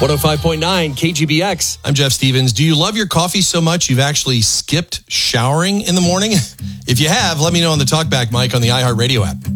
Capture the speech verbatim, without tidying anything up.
one oh five point nine K G B X. I'm Jeff Stevens. Do you love your coffee so much you've actually skipped showering in the morning? If you have, let me know on the Talkback mic on the iHeartRadio app.